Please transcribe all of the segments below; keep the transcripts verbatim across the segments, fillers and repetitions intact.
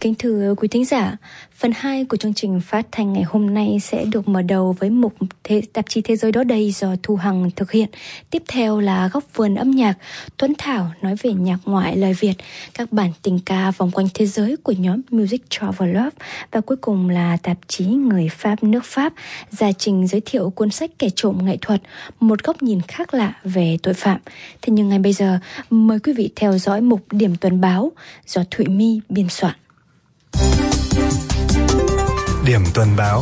Kính thưa quý thính giả, phần hai của chương trình phát thanh ngày hôm nay sẽ được mở đầu với mục thế, tạp chí Thế giới đó đây do Thu Hằng thực hiện. Tiếp theo là góc vườn âm nhạc, Tuấn Thảo nói về nhạc ngoại lời Việt, các bản tình ca vòng quanh thế giới của nhóm Music Travel Love, và cuối cùng là tạp chí Người Pháp nước Pháp, Gia Trình giới thiệu cuốn sách Kẻ trộm nghệ thuật, một góc nhìn khác lạ về tội phạm. Thế nhưng ngay bây giờ, mời quý vị theo dõi mục Điểm tuần báo do Thụy My biên soạn. Điểm tuần báo.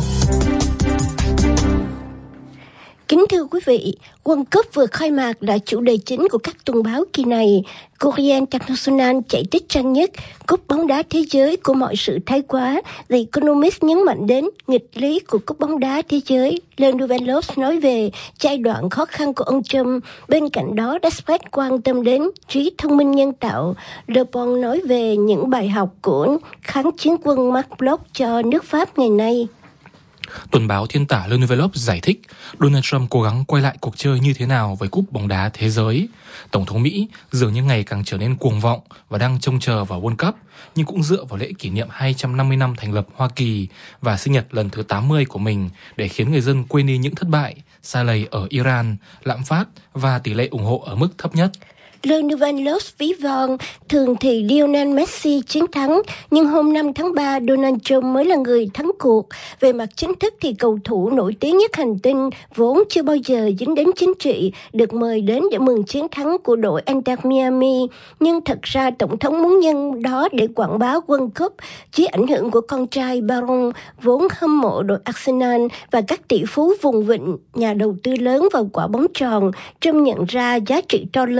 Kính thưa quý vị, World Cup vừa khai mạc là chủ đề chính của các tuần báo kỳ này. Courrier International chạy tích trang nhất, cúp bóng đá thế giới của mọi sự thái quá. The Economist nhấn mạnh đến nghịch lý của cúp bóng đá thế giới. Le Nouvel Obs nói về giai đoạn khó khăn của ông Trump. Bên cạnh đó, Express quan tâm đến trí thông minh nhân tạo. Le Bon nói về những bài học của kháng chiến quân Marc Bloch cho nước Pháp ngày nay. Tuần báo thiên tả Le Nouvel Obs giải thích Donald Trump cố gắng quay lại cuộc chơi như thế nào với cúp bóng đá thế giới. Tổng thống Mỹ dường như ngày càng trở nên cuồng vọng và đang trông chờ vào World Cup, nhưng cũng dựa vào lễ kỷ niệm hai trăm năm mươi năm thành lập Hoa Kỳ và sinh nhật lần thứ tám mươi của mình để khiến người dân quên đi những thất bại, sai lầm ở Iran, lạm phát và tỷ lệ ủng hộ ở mức thấp nhất. Le Nouvel Obs ví von, thường thì Lionel Messi chiến thắng, nhưng hôm năm tháng ba Donald Trump mới là người thắng cuộc. Về mặt chính thức thì cầu thủ nổi tiếng nhất hành tinh, vốn chưa bao giờ dính đến chính trị, được mời đến để mừng chiến thắng của đội Inter Miami. Nhưng thật ra Tổng thống muốn nhân đó để quảng bá World Cup, dưới ảnh hưởng của con trai Baron, vốn hâm mộ đội Arsenal, và các tỷ phú vùng vịnh, nhà đầu tư lớn vào quả bóng tròn. Trump nhận ra giá trị to lớn